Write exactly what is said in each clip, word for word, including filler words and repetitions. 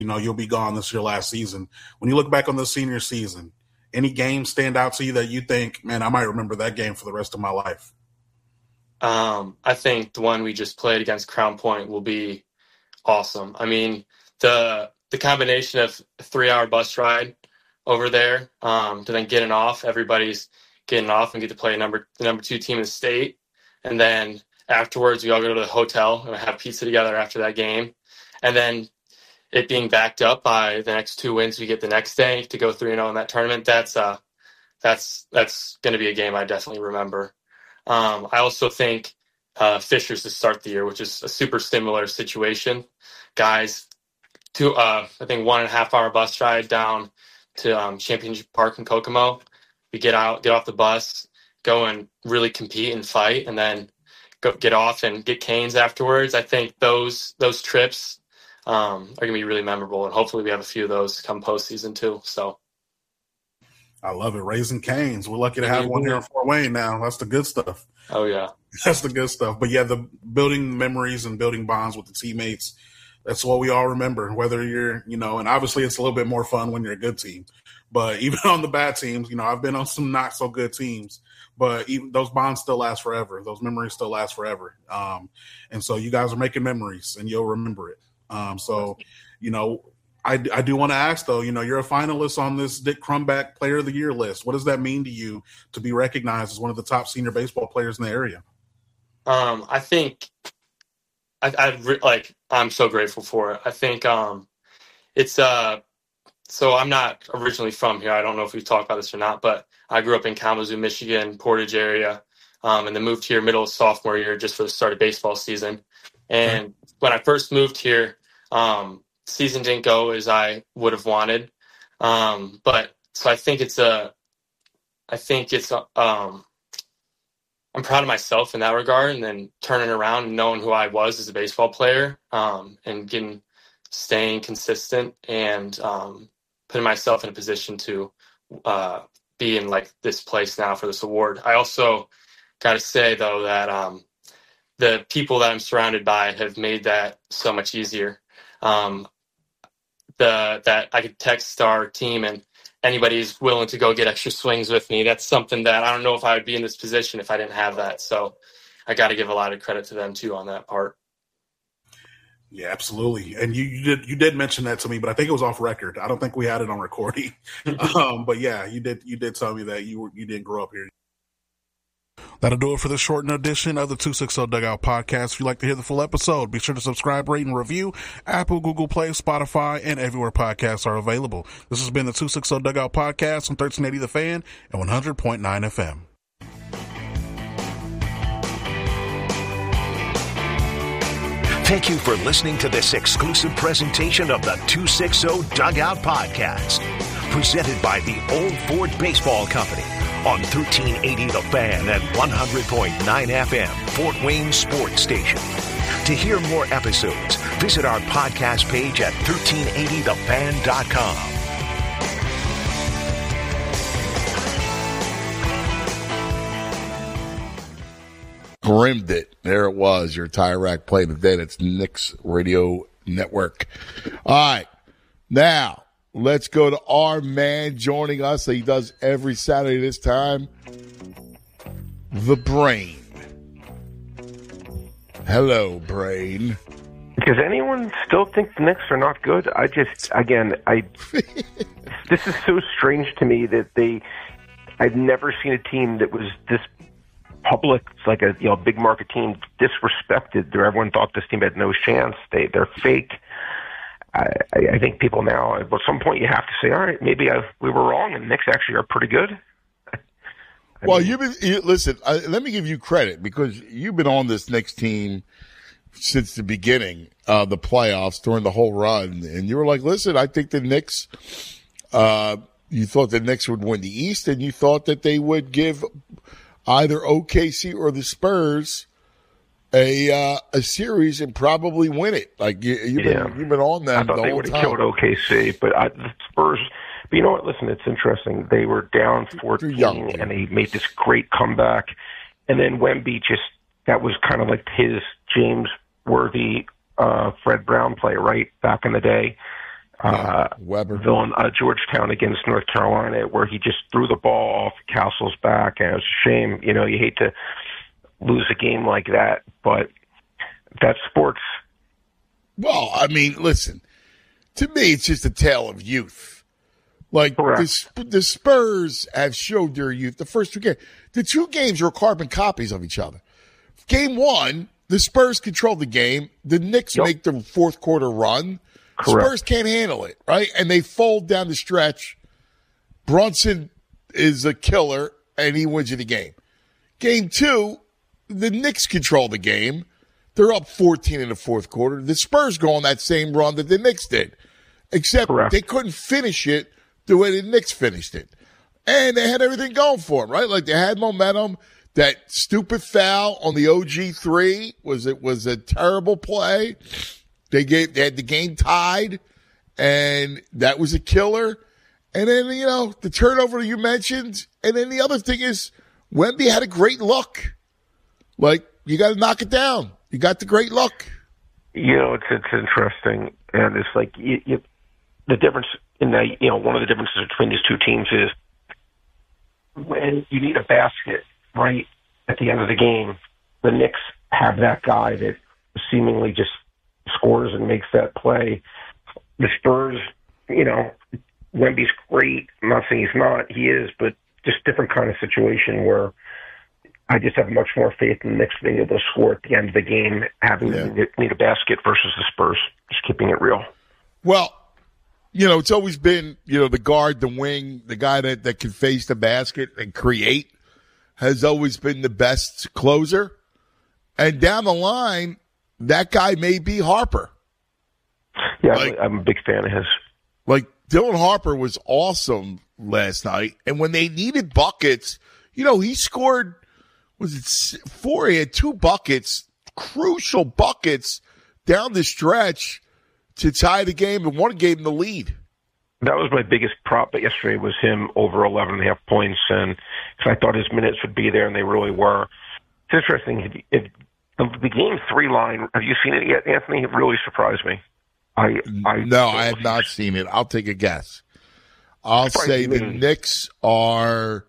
you know, you'll be gone. This is your last season. When you look back on the senior season, any games stand out to you that you think, man, I might remember that game for the rest of my life? Um, I think the one we just played against Crown Point will be awesome. I mean, the the combination of a three-hour bus ride over there um, to then getting off, everybody's getting off and get to play number the number two team in the state. And then afterwards, we all go to the hotel and have pizza together after that game. And then it being backed up by the next two wins we get the next day to go three and oh in that tournament, that's uh, that's that's going to be a game I definitely remember. Um, I also think uh, Fishers to start the year, which is a super similar situation. Guys, two, uh, I think one and a half hour bus ride down to um, Championship Park in Kokomo. We get out, get off the bus, go and really compete and fight, and then go get off and get canes afterwards. I think those those trips um, are going to be really memorable, and hopefully we have a few of those come postseason too. So. I love it. Raising Canes. We're lucky to have one here in Fort Wayne now. That's the good stuff. Oh, yeah. That's the good stuff. But, yeah, the building memories and building bonds with the teammates, that's what we all remember, whether you're, you know, and obviously it's a little bit more fun when you're a good team. But even on the bad teams, you know, I've been on some not so good teams, but even those bonds still last forever. Those memories still last forever. Um, and so you guys are making memories and you'll remember it. Um, so, you know, I, I do want to ask, though, you know, you're a finalist on this Dick Crumbach Player of the Year list. What does that mean to you to be recognized as one of the top senior baseball players in the area? Um, I think I, I re- like I'm so grateful for it. I think um, it's uh, so I'm not originally from here. I don't know if we've talked about this or not, but I grew up in Kalamazoo, Michigan, Portage area, um, and then moved here middle of sophomore year just for the start of baseball season. And okay. when I first moved here, um, season didn't go as I would have wanted. Um, but so I think it's a, I think it's, a, um, I'm proud of myself in that regard, and then turning around and knowing who I was as a baseball player, um, and getting, staying consistent and, um, putting myself in a position to, uh, be in like this place now for this award. I also got to say though, that, um, the people that I'm surrounded by have made that so much easier. Um, the that I could text our team and anybody's willing to go get extra swings with me. That's something that I don't know if I would be in this position if I didn't have that. So I got to give a lot of credit to them too on that part. Yeah, absolutely. And you, you did you did mention that to me, but I think it was off record. I don't think we had it on recording. um, but yeah, you did you did tell me that you were you didn't grow up here. That'll do it for this shortened edition of the two sixty Dugout Podcast. If you'd like to hear the full episode, be sure to subscribe, rate, and review Apple, Google Play, Spotify, and everywhere podcasts are available. This has been the two sixty Dugout Podcast on thirteen eighty The Fan and one hundred point nine F M. Thank you for listening to this exclusive presentation of the two sixty Dugout Podcast, presented by the Old Ford Baseball Company on thirteen eighty The Fan and one hundred point nine F M, Fort Wayne Sports Station. To hear more episodes, visit our podcast page at thirteen eighty the fan dot com. Rimmed it. There it was. Your Tire Rack play today. That's Knicks Radio Network. All right. Now, let's go to our man joining us. He does every Saturday this time. The Brain. Hello, Brain. Does anyone still think the Knicks are not good? I just, again, I. This is so strange to me that they. I've never seen a team that was this public. It's like a you know big market team disrespected. There, everyone thought this team had no chance. They they're fake. I, I think people now, at some point, you have to say, all right, maybe I, we were wrong, and the Knicks actually are pretty good. I well, mean, you've been, you, listen, I, let me give you credit, because you've been on this Knicks team since the beginning of the playoffs, during the whole run, and you were like, listen, I think the Knicks, uh, you thought the Knicks would win the East, and you thought that they would give either O K C or the Spurs a uh, a series and probably win it. Like you, you've yeah. been you've been on that. I thought the they whole would have time. killed O K C, but I, the Spurs. But you know what? Listen, it's interesting. They were down fourteen, young, and they made this great comeback. And then Wemby just that was kind of like his James Worthy, uh, Fred Brown play, right back in the day. Uh, Weber. Villan, uh, Georgetown against North Carolina, where he just threw the ball off Castle's back, and it was a shame. You know, you hate to lose a game like that, but that's sports. Well, I mean, listen, to me, it's just a tale of youth. Like, the, the Spurs have showed their youth the first two games. The two games were carbon copies of each other. Game one, the Spurs control the game. The Knicks yep. make the fourth quarter run. Correct. Spurs can't handle it, right? And they fold down the stretch. Brunson is a killer, and he wins you the game. Game two, the Knicks control the game. They're up fourteen in the fourth quarter. The Spurs go on that same run that the Knicks did, except Correct. They couldn't finish it the way the Knicks finished it. And they had everything going for them, right? Like they had momentum. That stupid foul on the O G three was it was a terrible play. They gave they had the game tied, and that was a killer. And then, you know, the turnover you mentioned. And then the other thing is Wemby had a great look. Like, you got to knock it down. You got the great look. You know, it's it's interesting. And it's like you, you, the difference in the, you know, one of the differences between these two teams is when you need a basket right at the end of the game, the Knicks have that guy that seemingly just scores and makes that play. The Spurs, you know, Wemby's great. I'm not saying he's not. He is, but just different kind of situation where I just have much more faith in the Knicks being able to score at the end of the game, having yeah. to need a basket versus the Spurs. Just keeping it real. Well, you know, it's always been, you know, the guard, the wing, the guy that, that can face the basket and create has always been the best closer. And down the line, that guy may be Harper. Yeah, like, I'm a big fan of his. Like, Dylan Harper was awesome last night. And when they needed buckets, you know, he scored, was it four? He had two buckets, crucial buckets down the stretch to tie the game and one gave him the lead. That was my biggest prop yesterday was him over eleven and a half points. And because I thought his minutes would be there, and they really were. It's interesting. If, if the, the game three line, have you seen it yet, Anthony? It really surprised me. I, I No, I have not seen it. I'll take a guess. I'll say the Knicks are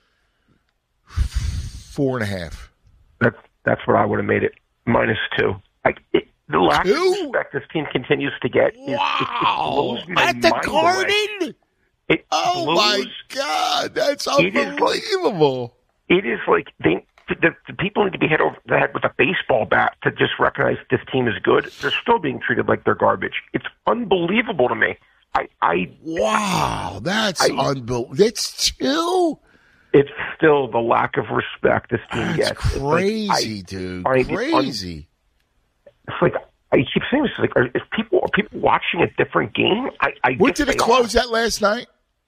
four and a half. That's, that's what I would have made it. Minus two. I, it, the lack two? of respect this team continues to get is wow. it, it blows my At the mind Garden? Away. It oh, blows, my God. That's unbelievable. It is like, it is like they, the, the people need to be hit over the head with a baseball bat to just recognize this team is good. They're still being treated like they're garbage. It's unbelievable to me. I, I Wow, that's unbelievable. That's two? It's still the lack of respect this team that's gets. Crazy, like, I, dude. I, crazy. It's like I keep saying this. Like, are, is people are people watching a different game? I, I what did it close at last night?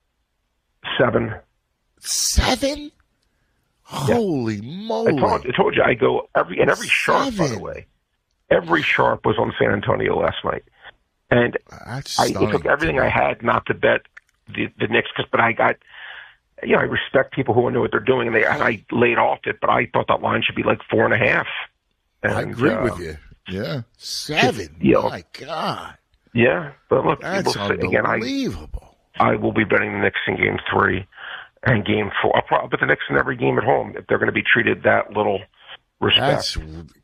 Seven. Seven? Yeah. Holy moly! I told, I told you I go every and every sharp. By the way, every sharp was on San Antonio last night, and That's I it took everything I had not to bet the the Knicks. Cause, but I got, you know, I respect people who know what they're doing, and they and I laid off it. But I thought that line should be like four and a half. And, I agree uh, with you. Yeah, seven. You know, my God. Yeah, but look, that's we'll say, again, unbelievable. I, I will be betting the Knicks in Game Three and Game Four. I'll probably bet the Knicks in every game at home if they're going to be treated that little respect. That's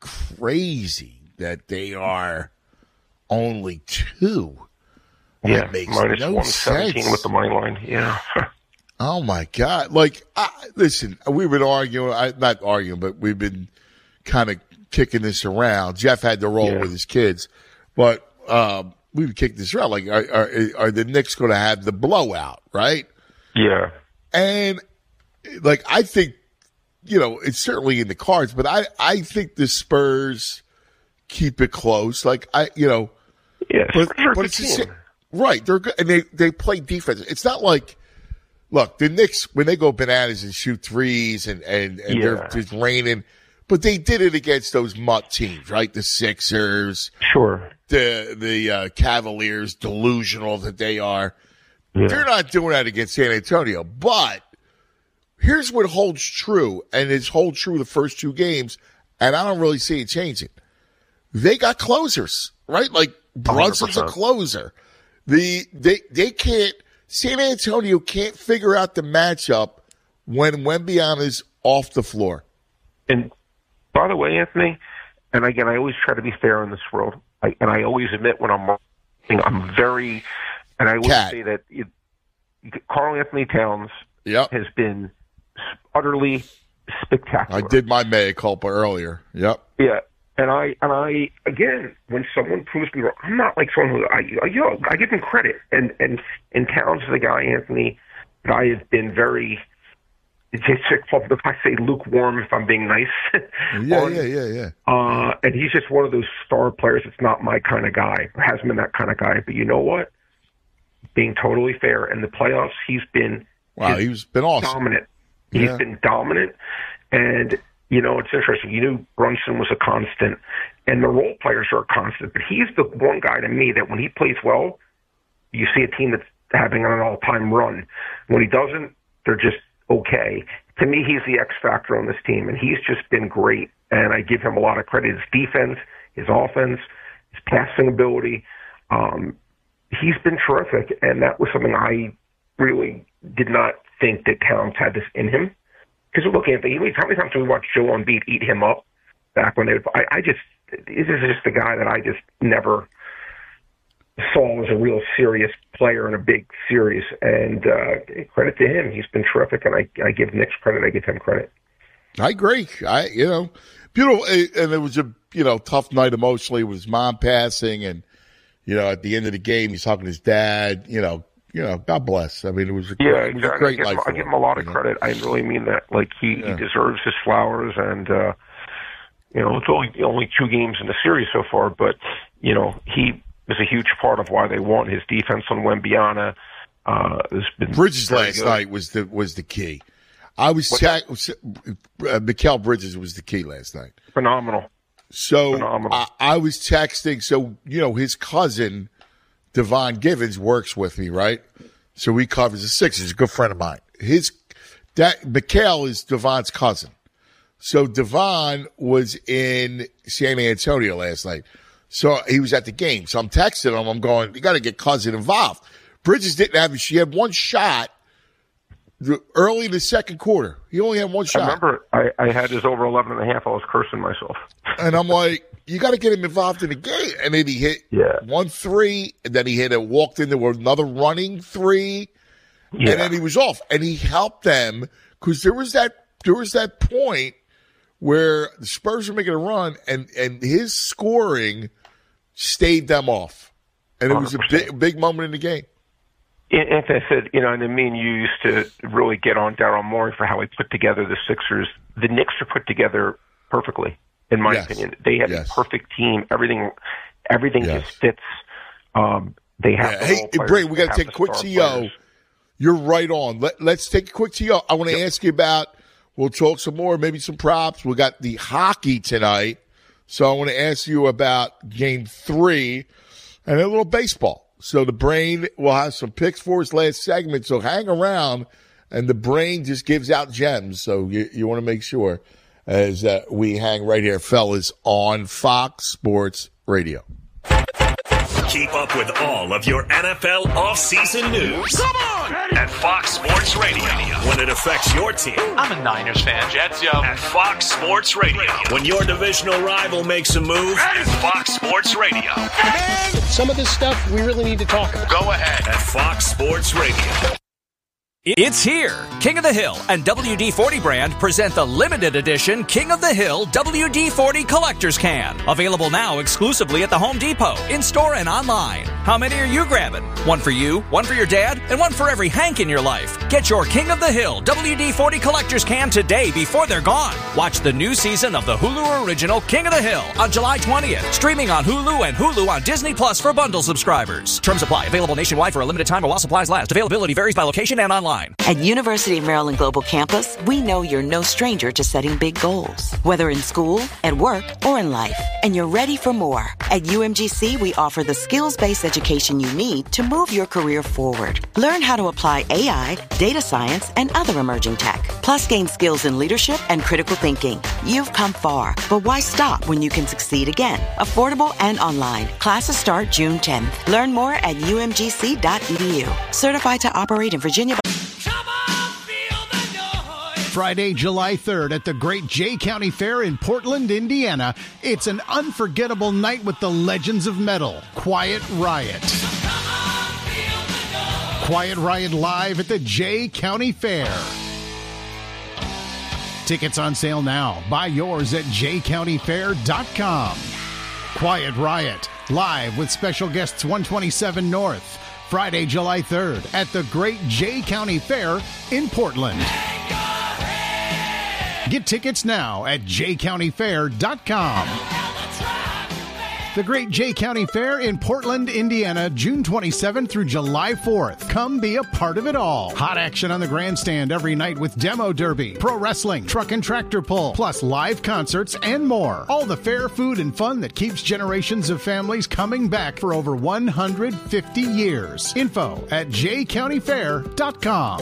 crazy that they are only two. Yeah, that makes minus no one seventeen sense. with the money line. Yeah. Oh my God! Like, I, listen, we've been arguing. I, not arguing, but we've been kind of kicking this around. Jeff had to roll yeah. with his kids, but um, we've kicked this around. Like, are, are, are the Knicks going to have the blowout? Right? Yeah. And like, I think, you know, it's certainly in the cards, but I, I think the Spurs keep it close. Like, I, you know, yeah, but, but it's just, right. They're good, and they they play defense. It's not like, look, the Knicks when they go bananas and shoot threes and and, and yeah. they're just raining. But they did it against those mutt teams, right? The Sixers, sure. The the uh, Cavaliers, delusional that they are. Yeah. They're not doing that against San Antonio. But here's what holds true, and it's hold true the first two games, and I don't really see it changing. They got closers, right? Like Brunson's a closer. The they they can't San Antonio can't figure out the matchup when Wembanyama's off the floor. And by the way, Anthony, and again, I always try to be fair in this world, I, and I always admit when I'm wrong. I'm very, and I always Cat. say that it, Karl Anthony Towns Yep. has been utterly spectacular. I did my mea culpa earlier. Yep. Yeah, and I and I again, when someone proves me wrong, I'm not like someone who I you know, I give him credit, and and and Towns is a guy, Anthony, that I have been very. If I say lukewarm, if I'm being nice. Yeah, on, yeah, yeah, yeah. Uh, and he's just one of those star players. It's not my kind of guy. Or hasn't been that kind of guy. But you know what? Being totally fair, in the playoffs, he's been Wow, he's been awesome. dominant. He's Yeah. been dominant. And, you know, it's interesting. You knew Brunson was a constant, and the role players are a constant. But he's the one guy to me that when he plays well, you see a team that's having an all-time run. When he doesn't, they're just okay. To me, he's the X factor on this team, and he's just been great, and I give him a lot of credit. His defense, his offense, his passing ability, um, he's been terrific, and that was something I really did not think that Towns had this in him. Because look, Anthony, how many times have we watched Joel Embiid eat him up back when they would, I, I just, this is just a guy that I just never saw as a real serious player in a big series, and uh, credit to him. He's been terrific, and I, I give Nick credit. I give him credit. I agree. I, you know, beautiful. And it was a, you know, tough night emotionally with his mom passing. And, you know, at the end of the game, he's talking to his dad, you know, you know, God bless. I mean, it was a, Yeah, it was a exactly. great I give, life. him, I for give him, him a lot of you know? credit. I really mean that. Like, he, Yeah. he deserves his flowers, and, uh, you know, it's only, only two games in the series so far, but, you know, he is a huge part of why they won. His defense on Wembanyama uh, has been Bridges very last good. night was the was the key. I was What's ta- uh, Mikal Bridges was the key last night. Phenomenal. So Phenomenal. I, I was texting. So you know his cousin Devon Givens works with me, right? So he covers the Sixers. He's a good friend of mine. His that Mikal is Devon's cousin. So Devon was in San Antonio last night. So he was at the game. So I'm texting him. I'm going, you got to get cousin involved. Bridges didn't have, she had one shot early in the second quarter. He only had one shot. I remember I, I had his over eleven and a half. I was cursing myself. And I'm like, you got to get him involved in the game. And then he hit Yeah. one three, and then he hit a walked into another running three, Yeah. and then he was off. And he helped them because there was that there was that point where the Spurs were making a run, and and his scoring stayed them off, and it was a big big moment in the game. Anthony said, you know, and me and you used to really get on Daryl Morey for how he put together the Sixers. The Knicks are put together perfectly, in my Yes. opinion. They have Yes. a perfect team. Everything, everything Yes. just fits. Um, they have. Yeah. the Hey, role players, Brady, we they got to have take a the quick star T O. players. You're right on. Let, let's take a quick T O. I want to Yep. ask you about, we'll talk some more, maybe some props. We got the hockey tonight. So I want to ask you about game three and a little baseball. So the brain will have some picks for us last segment. So hang around, and the brain just gives out gems. So you, you want to make sure as uh, we hang right here, fellas, on Fox Sports Radio. Keep up with all of your N F L offseason news. Come on! At Fox Sports Radio. When it affects your team. I'm a Niners fan. Jets, yo. At Fox Sports Radio. When your divisional rival makes a move. At Fox Sports Radio. Man, some of this stuff we really need to talk about. Go ahead. At Fox Sports Radio. It's here. King of the Hill and W D forty brand present the limited edition King of the Hill W D forty Collector's Can. Available now exclusively at the Home Depot, in-store and online. How many are you grabbing? One for you, one for your dad, and one for every Hank in your life. Get your King of the Hill W D forty Collector's Can today before they're gone. Watch the new season of the Hulu original King of the Hill on July twentieth. Streaming on Hulu and Hulu on Disney Plus for bundle subscribers. Terms apply. Available nationwide for a limited time or while supplies last. Availability varies by location and online. online. At University of Maryland Global Campus, we know you're no stranger to setting big goals, whether in school, at work, or in life, and you're ready for more. At U M G C, we offer the skills-based education you need to move your career forward. Learn how to apply A I, data science, and other emerging tech, plus gain skills in leadership and critical thinking. You've come far, but why stop when you can succeed again? Affordable and online. Classes start June tenth. Learn more at U M G C dot E D U. Certified to operate in Virginia. Friday, July third at the Great Jay County Fair in Portland, Indiana. It's an unforgettable night with the legends of metal, Quiet Riot. Quiet Riot live at the Jay County Fair. Tickets on sale now. Buy yours at jay county fair dot com. Quiet Riot, live with special guests one twenty-seven North. Friday, July third at the Great Jay County Fair in Portland. Get tickets now at jay county fair dot com. The Great Jay County Fair in Portland, Indiana, June twenty-seventh through July fourth. Come be a part of it all. Hot action on the grandstand every night with demo derby, pro wrestling, truck and tractor pull, plus live concerts and more. All the fair food and fun that keeps generations of families coming back for over one hundred fifty years. Info at jay county fair dot com.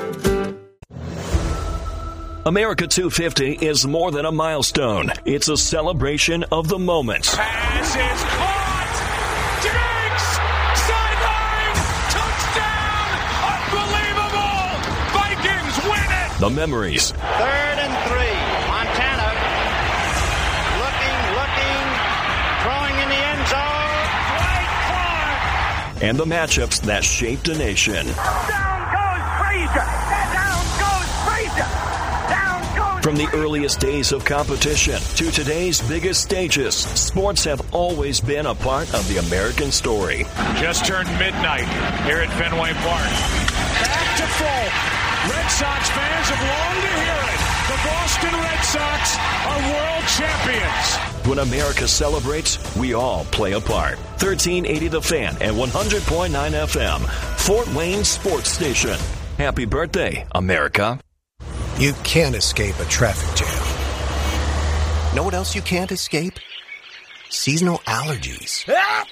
America two fifty is more than a milestone. It's a celebration of the moment. Pass is caught! Diggs! Sideline! Touchdown! Unbelievable! Vikings win it! The memories. Third and three. Montana looking, looking, throwing in the end zone. Right far! And the matchups that shaped a nation. Down goes Frazier! Down goes Frazier! From the earliest days of competition to today's biggest stages, sports have always been a part of the American story. Just turned midnight here at Fenway Park. Back to full. Red Sox fans have longed to hear it. The Boston Red Sox are world champions. When America celebrates, we all play a part. thirteen eighty The Fan and one hundred point nine F M, Fort Wayne Sports Station. Happy birthday, America. You can't escape a traffic jam. Know what else you can't escape? Seasonal allergies.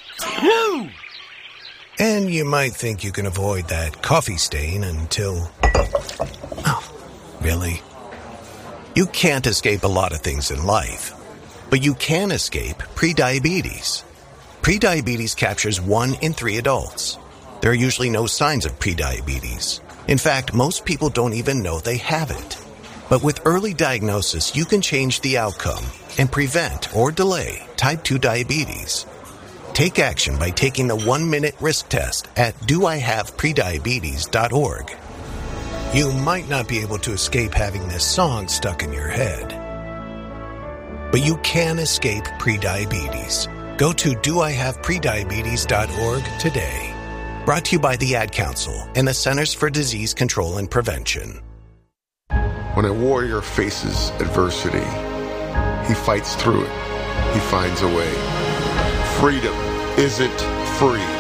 And you might think you can avoid that coffee stain until... Oh, really? You can't escape a lot of things in life, but you can escape prediabetes. Prediabetes captures one in three adults. There are usually no signs of prediabetes. In fact, most people don't even know they have it. But with early diagnosis, you can change the outcome and prevent or delay type two diabetes. Take action by taking the one-minute risk test at do I have prediabetes dot org. You might not be able to escape having this song stuck in your head, but you can escape prediabetes. Go to do I have prediabetes dot org today. Brought to you by the Ad Council and the Centers for Disease Control and Prevention. When a warrior faces adversity, he fights through it. He finds a way. Freedom isn't free.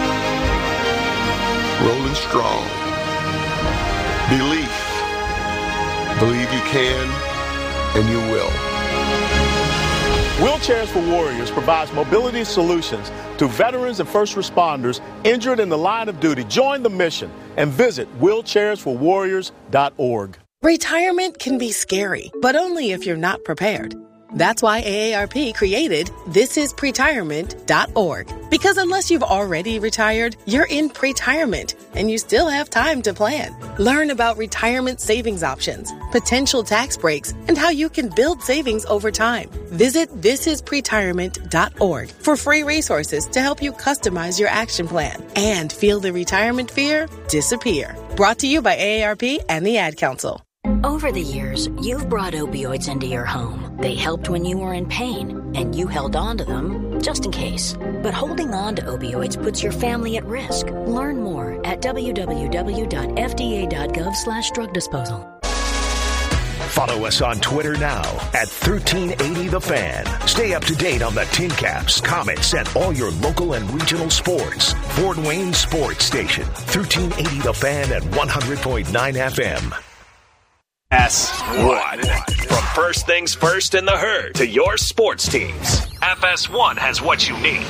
Rolling strong. Belief. Believe you can, and you will. Wheelchairs for Warriors provides mobility solutions to veterans and first responders injured in the line of duty. Join the mission and visit wheelchairs for warriors dot org. Retirement can be scary, but only if you're not prepared. That's why A A R P created this is pretirement dot org. Because unless you've already retired, you're in pretirement, and you still have time to plan. Learn about retirement savings options, potential tax breaks, and how you can build savings over time. Visit this is pretirement dot org for free resources to help you customize your action plan and feel the retirement fear disappear. Brought to you by A A R P and the Ad Council. Over the years, you've brought opioids into your home. They helped when you were in pain, and you held on to them just in case. But holding on to opioids puts your family at risk. Learn more at w w w dot f d a dot gov slash drug disposal. Follow us on Twitter now at thirteen eighty The Fan. Stay up to date on the Tin Caps, Comets, and all your local and regional sports. Fort Wayne Sports Station, thirteen eighty The Fan at one hundred point nine F M. S one. From First Things First in the Herd to your sports teams, F S one has what you need.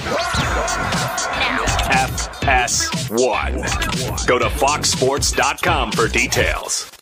F S one. Go to fox sports dot com for details.